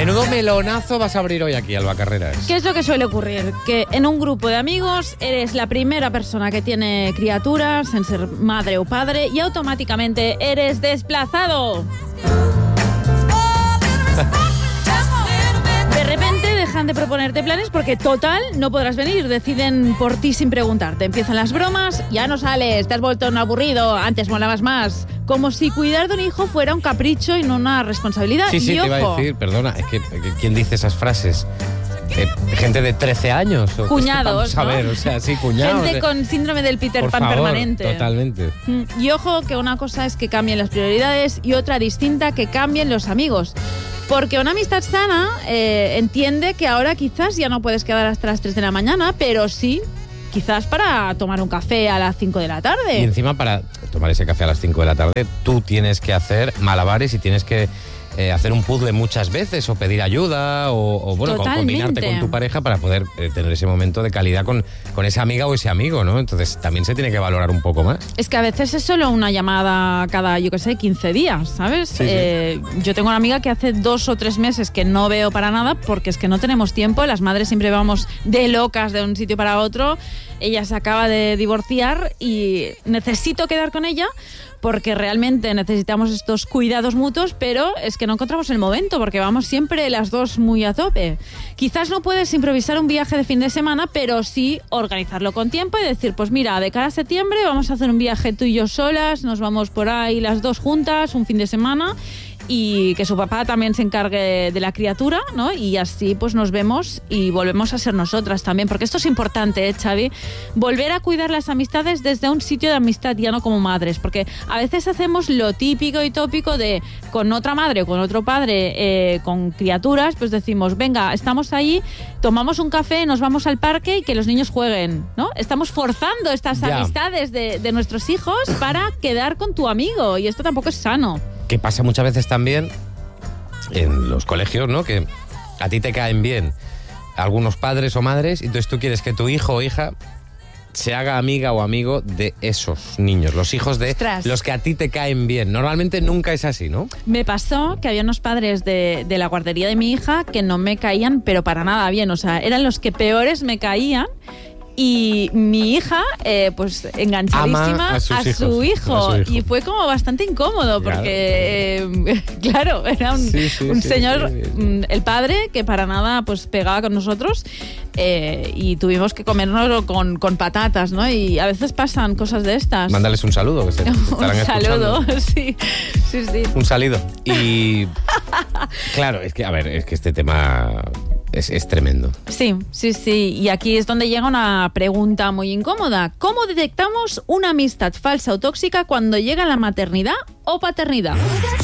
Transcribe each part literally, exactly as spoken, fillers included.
Menudo melonazo vas a abrir hoy aquí, Alba Carreras. ¿Qué es lo que suele ocurrir? Que en un grupo de amigos eres la primera persona que tiene criaturas, en ser madre o padre, y automáticamente eres desplazado. De repente dejan de proponerte planes porque total no podrás venir, deciden por ti sin preguntarte. Empiezan las bromas, ya no sales, te has vuelto un aburrido, antes molabas más. Como si cuidar de un hijo fuera un capricho y no una responsabilidad. Sí, sí, y te iba a decir, perdona, es que, que ¿quién dice esas frases? Eh, gente de trece años. O cuñados, es que, vamos a ver, ¿no? O sea, sí, cuñados. Gente con síndrome del Peter Por Pan favor, permanente. Totalmente. Y ojo que una cosa es que cambien las prioridades y otra distinta que cambien los amigos. Porque una amistad sana eh, entiende que ahora quizás ya no puedes quedar hasta las tres de la mañana, pero sí, quizás para tomar un café a las cinco de la tarde. Y encima para tomar ese café a las cinco de la tarde, tú tienes que hacer malabares y tienes que eh, hacer un puzzle muchas veces o pedir ayuda o, o bueno, con, combinarte con tu pareja para poder eh, tener ese momento de calidad con, con esa amiga o ese amigo, ¿no? Entonces también se tiene que valorar un poco más. Es que a veces es solo una llamada cada, yo qué sé, quince días, ¿sabes? Sí, eh, sí. Yo tengo una amiga que hace dos o tres meses que no veo para nada porque es que no tenemos tiempo, las madres siempre vamos de locas de un sitio para otro. Ella se acaba de divorciar y necesito quedar con ella porque realmente necesitamos estos cuidados mutuos, pero es que no encontramos el momento porque vamos siempre las dos muy a tope. Quizás no puedes improvisar un viaje de fin de semana, pero sí organizarlo con tiempo y decir, pues mira, de cara a septiembre vamos a hacer un viaje tú y yo solas, nos vamos por ahí las dos juntas un fin de semana y que su papá también se encargue de la criatura, ¿no? Y así pues nos vemos y volvemos a ser nosotras también, porque esto es importante, ¿eh, Xavi? Volver a cuidar las amistades desde un sitio de amistad, ya no como madres, porque a veces hacemos lo típico y tópico de con otra madre o con otro padre, eh, con criaturas, pues decimos, venga, estamos ahí, tomamos un café, nos vamos al parque y que los niños jueguen, ¿no? Estamos forzando estas ya. amistades de, de nuestros hijos para quedar con tu amigo y esto tampoco es sano. Que pasa muchas veces también en los colegios, ¿no? Que a ti te caen bien algunos padres o madres y entonces tú quieres que tu hijo o hija se haga amiga o amigo de esos niños, los hijos de Ostras. los que a ti te caen bien. Normalmente nunca es así, ¿no? Me pasó que había unos padres de, de la guardería de mi hija que no me caían, pero para nada bien. O sea, eran los que peores me caían. Y mi hija, eh, pues enganchadísima Ama a, sus a, hijos, su hijo, a su hijo. y fue como bastante incómodo porque, eh, claro, era un, Sí, sí, un sí, señor, sí, sí. mm, el padre, que para nada pues pegaba con nosotros eh, y tuvimos que comérnoslo con, con patatas, ¿no? Y a veces pasan cosas de estas. Mándales un saludo, que se te estarán Un saludo, escuchando. sí, sí, sí. Un salido. Y claro, es que, a ver, es que este tema es, es tremendo. Sí, sí, sí. Y aquí es donde llega una pregunta muy incómoda. ¿Cómo detectamos una amistad falsa o tóxica cuando llega la maternidad o paternidad?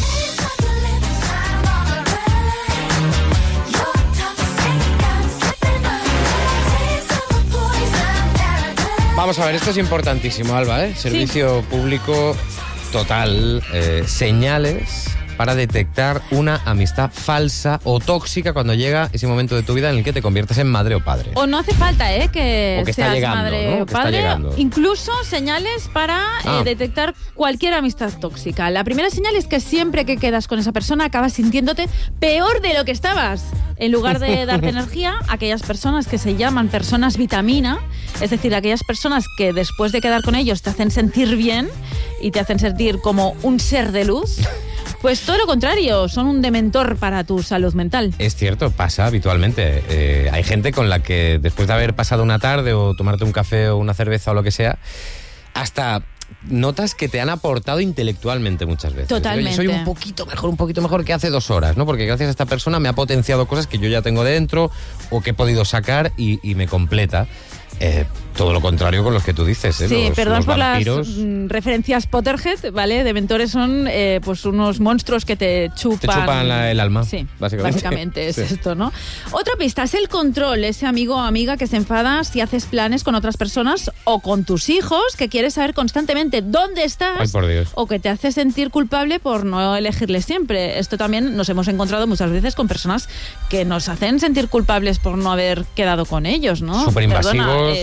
Vamos a ver, esto es importantísimo, Alba, ¿eh? Servicio público total, eh, señales para detectar una amistad falsa o tóxica cuando llega ese momento de tu vida en el que te conviertes en madre o padre. O no hace falta, ¿eh? Que, O que está seas llegando, madre ¿no? o Que está padre. llegando. Incluso señales para Ah. eh, detectar cualquier amistad tóxica. La primera señal es que siempre que quedas con esa persona acabas sintiéndote peor de lo que estabas. En lugar de darte energía, aquellas personas que se llaman personas vitamina, es decir, aquellas personas que después de quedar con ellos te hacen sentir bien y te hacen sentir como un ser de luz, pues todo lo contrario, son un dementor para tu salud mental. Es cierto, pasa habitualmente. Eh, hay gente con la que después de haber pasado una tarde o tomarte un café o una cerveza o lo que sea, hasta notas que te han aportado intelectualmente muchas veces. Totalmente. Oye, soy un poquito mejor, un poquito mejor que hace dos horas, ¿no? Porque gracias a esta persona me ha potenciado cosas que yo ya tengo dentro o que he podido sacar y, y me completa. Eh, todo lo contrario con los que tú dices, ¿eh? Sí, los, perdón los por vampiros. las mm, referencias Potterhead, ¿vale? Dementores son eh, pues unos monstruos que te chupan... Te chupan la- el alma, Sí, básicamente. básicamente es Sí. esto, ¿no? Otra pista es el control, ese amigo o amiga que se enfada si haces planes con otras personas o con tus hijos, que quiere saber constantemente dónde estás. Ay, por Dios. O que te hace sentir culpable por no elegirle siempre. Esto también nos hemos encontrado muchas veces con personas que nos hacen sentir culpables por no haber quedado con ellos, ¿no? Superinvasivos. Perdona, eh,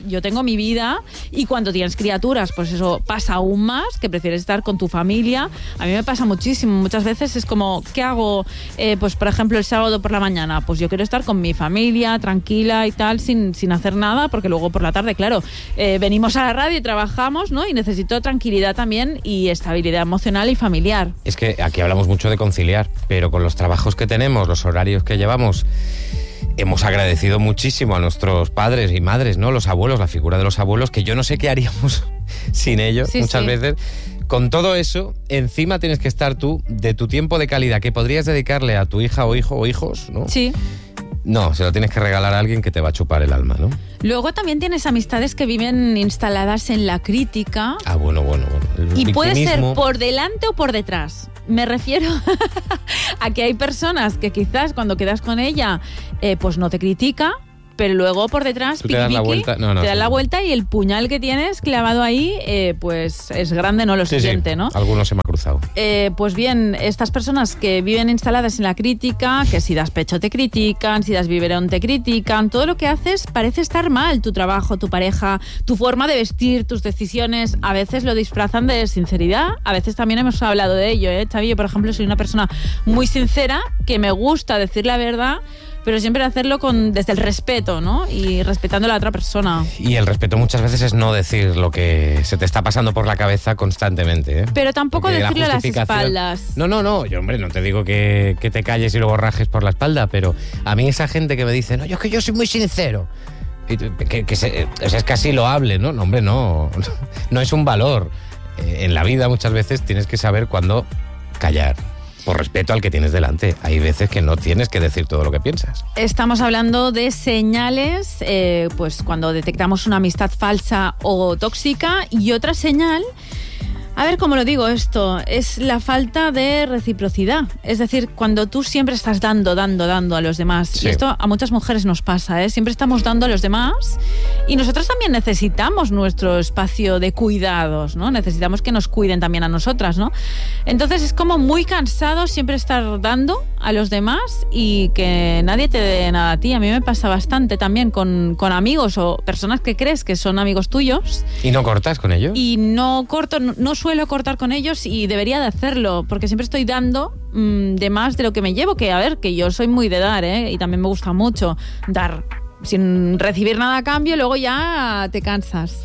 yo tengo mi vida, y cuando tienes criaturas, pues eso pasa aún más, que prefieres estar con tu familia. A mí me pasa muchísimo, muchas veces es como, ¿qué hago? Eh, pues por ejemplo el sábado por la mañana, pues yo quiero estar con mi familia, tranquila y tal, sin, sin hacer nada, porque luego por la tarde, claro, eh, venimos a la radio y trabajamos, ¿no? Y necesito tranquilidad también y estabilidad emocional y familiar. Es que aquí hablamos mucho de conciliar, pero con los trabajos que tenemos, los horarios que llevamos, hemos agradecido muchísimo a nuestros padres y madres, ¿no? Los abuelos, la figura de los abuelos, que yo no sé qué haríamos sin ellos, sí, muchas sí. veces. Con todo eso, encima tienes que estar tú de tu tiempo de calidad que podrías dedicarle a tu hija o hijo o hijos, ¿no? Sí. No, se lo tienes que regalar a alguien que te va a chupar el alma, ¿no? Luego también tienes amistades que viven instaladas en la crítica. Ah, bueno, bueno, bueno. El y puede victimismo. ser por delante o por detrás. Me refiero a que hay personas que quizás cuando quedas con ella, eh, pues no te critica, pero luego por detrás ¿Tú te das la vuelta? No, no, te das sí. la vuelta y el puñal que tienes clavado ahí, eh, pues es grande, no lo sí, siguiente, sí. ¿no? Algunos se me ha cruzado. Eh, pues bien, estas personas que viven instaladas en la crítica, que si das pecho te critican, si das biberón te critican, todo lo que haces parece estar mal, tu trabajo, tu pareja, tu forma de vestir, tus decisiones, a veces lo disfrazan de sinceridad, a veces también hemos hablado de ello, ¿eh? Xavi, yo por ejemplo soy una persona muy sincera, que me gusta decir la verdad, pero siempre hacerlo con desde el respeto, ¿no? Y respetando a la otra persona. Y el respeto muchas veces es no decir lo que se te está pasando por la cabeza constantemente, ¿eh? Pero tampoco Porque decirle la a las espaldas. No, no, no. Yo, hombre, no te digo que, que te calles y luego rajes por la espalda, pero a mí esa gente que me dice, no, yo es que yo soy muy sincero. Y que, que se, o sea, es casi loable, ¿no? No, hombre, no. No es un valor. Eh, en la vida muchas veces tienes que saber cuándo callar. Por respeto al que tienes delante. Hay veces que no tienes que decir todo lo que piensas. Estamos hablando de señales, eh, pues cuando detectamos una amistad falsa o tóxica, y otra señal, a ver cómo lo digo esto, es la falta de reciprocidad. Es decir, cuando tú siempre estás dando, dando, dando a los demás. Sí. Y esto a muchas mujeres nos pasa, ¿eh? Siempre estamos dando a los demás y nosotros también necesitamos nuestro espacio de cuidados, ¿no? Necesitamos que nos cuiden también a nosotras, ¿no? Entonces es como muy cansado siempre estar dando a los demás y que nadie te dé nada a ti. A mí me pasa bastante también con, con amigos o personas que crees que son amigos tuyos. ¿Y no cortas con ellos? Y no corto, no, no suelo cortar con ellos y debería de hacerlo, porque siempre estoy dando mmm, de más de lo que me llevo, que a ver, que yo soy muy de dar, ¿eh? Y también me gusta mucho dar sin recibir nada a cambio, luego ya te cansas.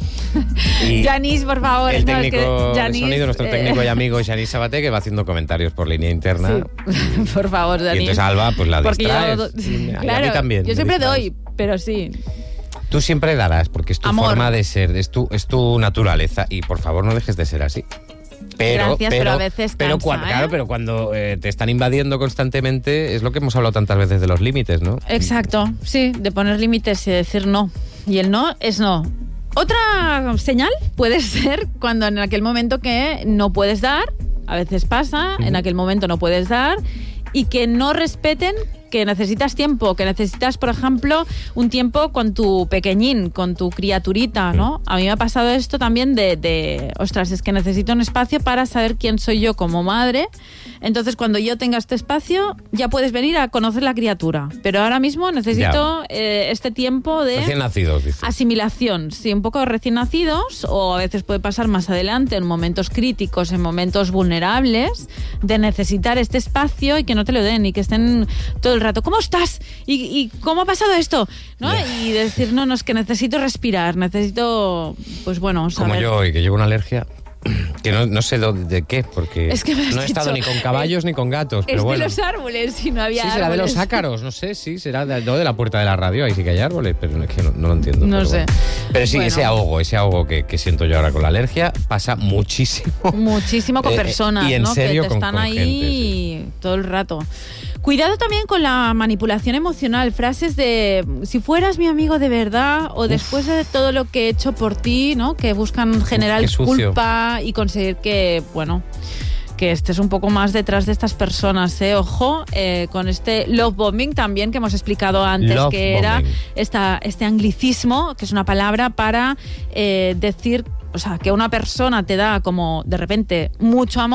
Yanis, por favor. El técnico no, es que Yanis, de sonido, nuestro eh, técnico y amigo Yanis Sabaté, que va haciendo comentarios por línea interna. Sí. Por favor, Yanis. Y entonces Alba, pues la porque distraes. Yo, claro, a mí también. Yo siempre distraes. doy, pero sí. Tú siempre darás, porque es tu Amor. forma de ser, es tu, es tu naturaleza. Y por favor no dejes de ser así. Pero, Gracias, pero, pero a veces cansa, pero cuando, ¿eh? Claro, pero cuando eh, te están invadiendo constantemente, es lo que hemos hablado tantas veces de los límites, ¿no? Exacto, sí, de poner límites y decir no. Y el no es no. Otra señal puede ser cuando en aquel momento que no puedes dar, a veces pasa, en aquel momento no puedes dar, y que no respeten que necesitas tiempo, que necesitas, por ejemplo, un tiempo con tu pequeñín, con tu criaturita, ¿no? A mí me ha pasado esto también de, de, ostras, es que necesito un espacio para saber quién soy yo como madre. Entonces, cuando yo tenga este espacio, ya puedes venir a conocer la criatura. Pero ahora mismo necesito eh, este tiempo de... Recién nacidos, dice. Asimilación, sí, un poco de recién nacidos, o a veces puede pasar más adelante, en momentos críticos, en momentos vulnerables, de necesitar este espacio y que no te lo den y que estén todo el rato, ¿cómo estás? ¿Y, y cómo ha pasado esto? ¿No? Yeah. Y decir, no, no, es que necesito respirar, necesito, pues bueno, saber. Como yo hoy, que llevo una alergia, que no, no sé de, de qué, porque es que me has no he dicho, estado ni con caballos es, ni con gatos. Es pero bueno. de los árboles, si no había Sí, será árboles. de los ácaros, no sé, sí, será de, no de la puerta de la radio, ahí sí que hay árboles, pero es que no, no lo entiendo. No pero sé. Bueno. Pero sí, bueno. ese ahogo, ese ahogo que, que siento yo ahora con la alergia, pasa muchísimo. Muchísimo con eh, personas, y en ¿no? serio, que te con, están con ahí gente, sí. todo el rato. Cuidado también con la manipulación emocional, frases de si fueras mi amigo de verdad o después de todo lo que he hecho por ti, ¿no? Que buscan generar culpa y conseguir que, bueno, que estés un poco más detrás de estas personas, ¿eh? Ojo, eh, con este love bombing también que hemos explicado antes, love que bombing. era esta, este anglicismo, que es una palabra para eh, decir, o sea, que una persona te da como de repente mucho amor,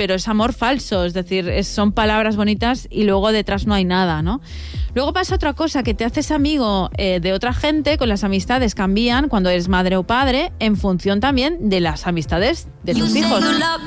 pero es amor falso, es decir, es, son palabras bonitas y luego detrás no hay nada, ¿no? Luego pasa otra cosa, que te haces amigo eh, de otra gente, con las amistades cambian cuando eres madre o padre, en función también de las amistades de tus hijos.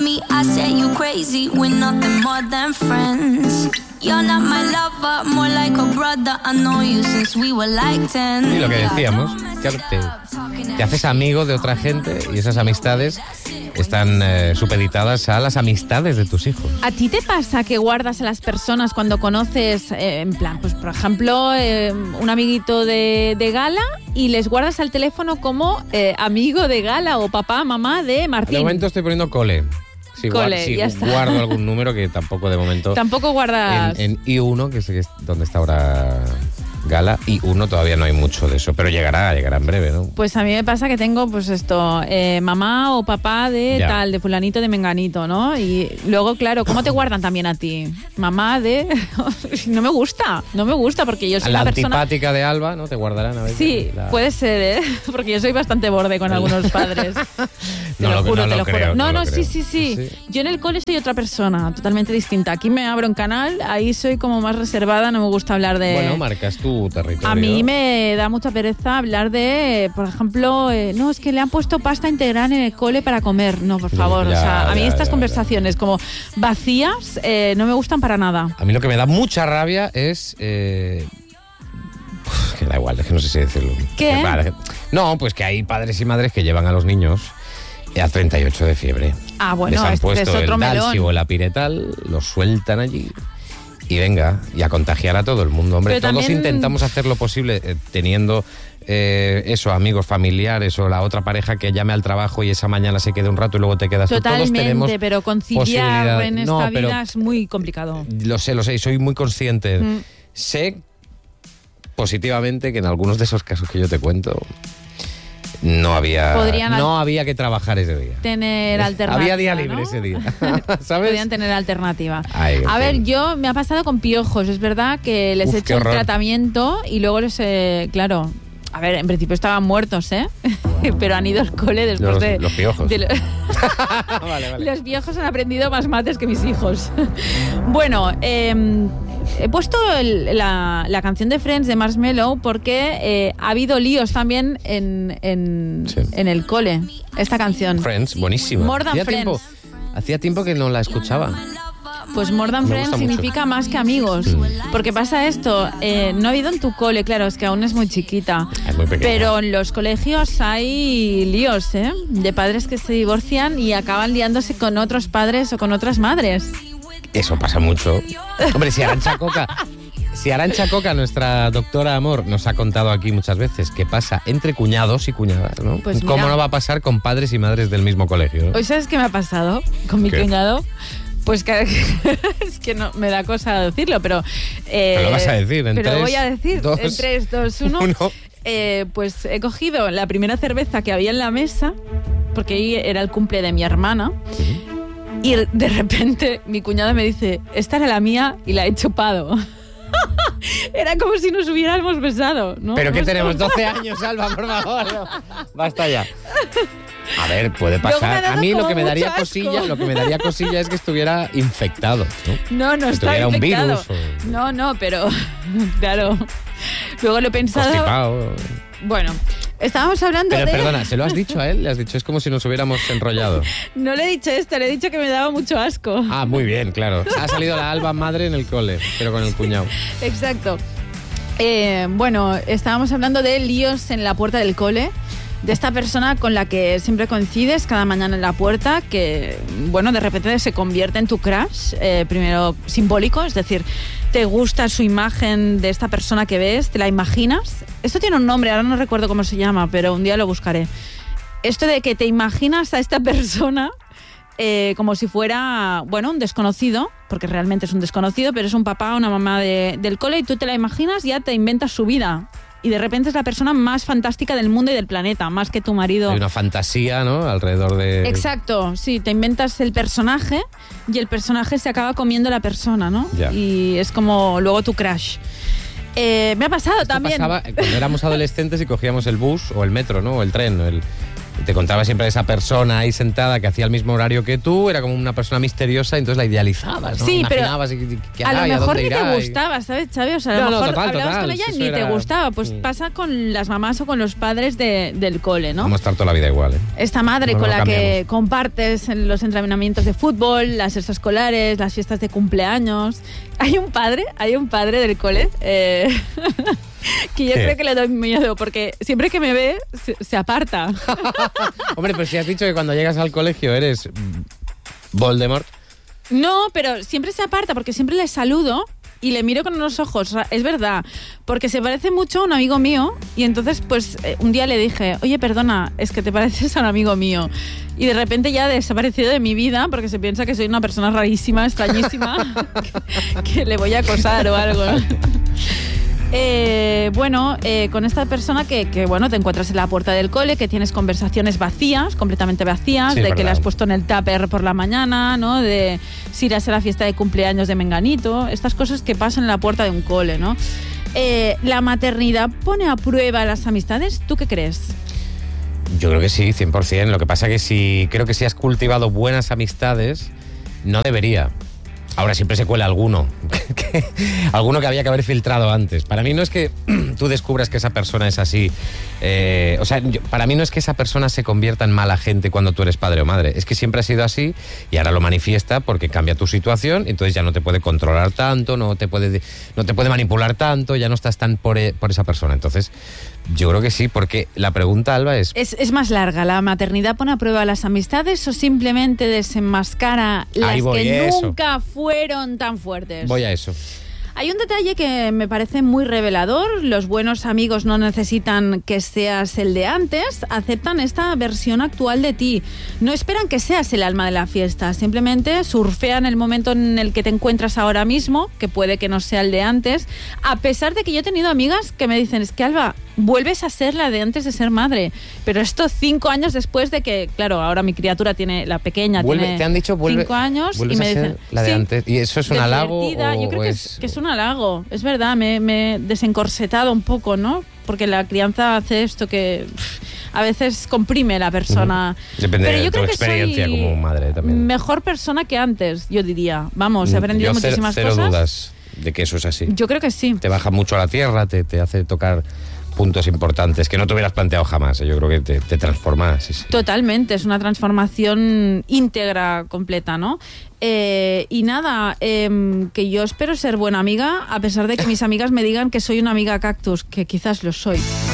Y lo que decíamos, claro, te, te haces amigo de otra gente y esas amistades están eh, supeditadas a las amistades de tus hijos. ¿A ti te pasa que guardas a las personas cuando conoces, eh, en plan, pues por ejemplo, eh, un amiguito de, de Gala y les guardas al teléfono como eh, amigo de Gala o papá, mamá de Martín? De momento estoy poniendo cole. Si, Cole, guardo, si ya está. guardo algún número, que tampoco de momento. Tampoco guardas. En, en I uno, que es donde está ahora Gala, I uno todavía no hay mucho de eso, pero llegará, llegará en breve, ¿no? Pues a mí me pasa que tengo, pues esto, eh, mamá o papá de ya. tal, de fulanito, de menganito, ¿no? Y luego, claro, ¿cómo te guardan también a ti? Mamá de... no me gusta, no me gusta, porque yo soy la una persona... La antipática de Alba, ¿no? Te guardarán a veces. Sí, la... puede ser, ¿eh? Porque yo soy bastante borde con algunos padres. Te no lo, lo juro, no te lo lo creo, juro. No, no, no, lo sí, creo. sí, sí, sí. Yo en el cole soy otra persona, totalmente distinta. Aquí me abro un canal, ahí soy como más reservada, no me gusta hablar de... Bueno, marcas tu territorio. A mí me da mucha pereza hablar de, por ejemplo, eh, no, es que le han puesto pasta integral en el cole para comer. No, por favor. Ya, o sea, a mí ya, estas ya, conversaciones ya. como vacías eh, no me gustan para nada. A mí lo que me da mucha rabia es... Eh... Uf, que da igual, es que no sé si decirlo. ¿Qué? Vale. No, pues que hay padres y madres que llevan a los niños a treinta y ocho de fiebre. Ah, bueno, les han este puesto es otro el melón. Dalsi o el Apiretal, los sueltan allí y venga, y a contagiar a todo el mundo. Hombre, Pero todos también... intentamos hacer lo posible eh, teniendo eh, eso, amigos, familiares o la otra pareja que llame al trabajo y esa mañana se quede un rato y luego te quedas tú. Totalmente, Todos tenemos pero conciliar en esta no, vida es muy complicado. Lo sé, lo sé, y soy muy consciente. Mm. Sé positivamente que en algunos de esos casos que yo te cuento no había Podrían no había que trabajar ese día. Tener alternativa. Había día libre, ¿no? ese día. ¿Sabes? Podían tener alternativa. Ay, a ver, fin. yo me ha pasado con piojos. Es verdad que les Uf, he qué hecho el horror. tratamiento y luego les he... Claro, a ver, en principio estaban muertos, ¿eh? Pero han ido al cole después Los, de... los piojos. de lo- vale, vale. Los viejos han aprendido más mates que mis hijos. Bueno, eh, he puesto el- la, la canción de Friends de Marshmello porque eh, ha habido líos también en, en, Sí. en el cole. Esta canción. Friends, buenísima. More than hacía Friends. tiempo, hacía tiempo que no la escuchaba. Pues More Than Me Friends gusta mucho. significa más que amigos. Mm. Porque pasa esto, eh, no ha habido en tu cole, claro, es que aún es muy chiquita. Es muy pequeña. Pero en los colegios hay líos, ¿eh? De padres que se divorcian y acaban liándose con otros padres o con otras madres. Eso pasa mucho. Hombre, si Arantxa Coca, si Arantxa Coca, nuestra doctora amor, nos ha contado aquí muchas veces que pasa entre cuñados y cuñadas, ¿no? Pues ¿Cómo mira. no va a pasar con padres y madres del mismo colegio? ¿no? ¿Hoy sabes qué me ha pasado con mi ¿Qué? cuñado? Pues que es que no me da cosa decirlo, pero... eh, Pero lo vas a decir en Pero tres, voy a decir dos, en tres, dos, uno. uno. Eh, pues he cogido la primera cerveza que había en la mesa, porque ahí era el cumple de mi hermana, y de repente mi cuñada me dice, esta era la mía y la he chupado. Era como si nos hubiéramos besado, ¿no? ¿Pero qué Hemos tenemos? chupado. doce años, Alba, por favor. no. Basta ya. A ver, puede Luego me ha pasar. dado A mí lo como que me daría mucho asco. cosilla, lo que me daría cosilla es que estuviera infectado, ¿no? No, no Que está tuviera un infectado. virus o- No, no, pero claro. Luego lo he pensado. Constipado. Bueno, estábamos hablando Pero de... perdona, ¿se lo has dicho a él? Le has dicho, es como si nos hubiéramos enrollado. No le he dicho esto, le he dicho que me daba mucho asco. Ah, muy bien, claro. Ha salido la Alba madre en el cole, pero con el cuñado. Exacto. Eh, bueno, estábamos hablando de líos en la puerta del cole, de esta persona con la que siempre coincides cada mañana en la puerta, que, bueno, de repente se convierte en tu crush, eh, primero simbólico, es decir, te gusta su imagen de esta persona que ves, te la imaginas. Esto tiene un nombre, ahora no recuerdo cómo se llama, pero un día lo buscaré. Esto de que te imaginas a esta persona eh, como si fuera, bueno, un desconocido, porque realmente es un desconocido, pero es un papá o una mamá de- del cole y tú te la imaginas, ya te inventas su vida. Y de repente es la persona más fantástica del mundo y del planeta, más que tu marido. Hay una fantasía, ¿no? Alrededor de... Exacto, sí, te inventas el personaje y el personaje se acaba comiendo la persona, ¿no? Ya. Y es como luego tu crush. Eh, me ha pasado Esto también. pasaba cuando éramos adolescentes y cogíamos el bus o el metro, ¿no? O el tren, o el... te contaba siempre de esa persona ahí sentada que hacía el mismo horario que tú, era como una persona misteriosa, y entonces la idealizabas, ¿no? Sí, imaginabas pero y, y, a lo mejor ni irá, te gustaba, ¿sabes, Xavi? O sea, a lo no, mejor no, total, hablabas total, con ella y ni era... te gustaba. Pues sí. Pasa con las mamás o con los padres de, del cole, ¿no? Vamos a estar toda la vida igual, ¿eh? Esta madre no con la cambiamos. que compartes en los entrenamientos de fútbol, las extraescolares, las fiestas de cumpleaños. Hay un padre, hay un padre del cole eh, que yo ¿Qué? creo que le doy miedo porque siempre que me ve se, se aparta. Hombre, pero si has dicho que cuando llegas al colegio eres Voldemort. No, pero siempre se aparta porque siempre le saludo y le miro con unos ojos, es verdad, porque se parece mucho a un amigo mío y entonces pues un día le dije, oye, perdona, es que te pareces a un amigo mío. Y de repente ya ha desaparecido de mi vida porque se piensa que soy una persona rarísima, extrañísima, que, que le voy a acosar o algo, ¿no? Eh, bueno, eh, con esta persona que, que bueno, te encuentras en la puerta del cole, que tienes conversaciones vacías, completamente vacías, sí, de verdad. que le has puesto en el tupper por la mañana, ¿no? De si irás a la fiesta de cumpleaños de Menganito, estas cosas que pasan en la puerta de un cole, ¿no? Eh, ¿La maternidad pone a prueba las amistades? ¿Tú qué crees? Yo creo que sí, cien por ciento. Lo que pasa que si creo que si has cultivado buenas amistades, no debería. Ahora siempre se cuela alguno, alguno que había que haber filtrado antes. Para mí no es que tú descubras que esa persona es así, eh, o sea, yo, para mí no es que esa persona se convierta en mala gente cuando tú eres padre o madre, es que siempre ha sido así y ahora lo manifiesta porque cambia tu situación, entonces ya no te puede controlar tanto, no te puede, no te puede manipular tanto, ya no estás tan por, por esa persona. Entonces, yo creo que sí, porque la pregunta, Alba, es... es... Es más larga. ¿La maternidad pone a prueba las amistades o simplemente desenmascara las que nunca fueron tan fuertes? Voy a eso. Hay un detalle que me parece muy revelador. Los buenos amigos no necesitan que seas el de antes, aceptan esta versión actual de ti. No esperan que seas el alma de la fiesta, simplemente surfean el momento en el que te encuentras ahora mismo, que puede que no sea el de antes, a pesar de que yo he tenido amigas que me dicen, es que Alba, vuelves a ser la de antes de ser madre. Pero esto cinco años después de que, claro, ahora mi criatura tiene, la pequeña vuelve, tiene te han dicho, vuelve, cinco años y me a dicen, ser la de sí, antes. ¿Y eso es un halago? O, yo creo que es, es, que es un halago, es verdad, me, me he desencorsetado un poco, ¿no? Porque la crianza hace esto que pff, a veces comprime la persona. Uh-huh. Depende Pero de yo tu creo experiencia que soy como madre también. Mejor persona que antes, yo diría. Vamos, he aprendido yo muchísimas cero, cosas. Cero dudas de que eso es así. Yo creo que sí. Te baja mucho a la tierra, te, te hace tocar puntos importantes que no te hubieras planteado jamás. Yo creo que te, te transforma. Sí, sí. Totalmente, es una transformación íntegra, completa, ¿no? Eh, y nada, eh, que yo espero ser buena amiga, a pesar de que mis amigas me digan que soy una amiga cactus, que quizás lo soy.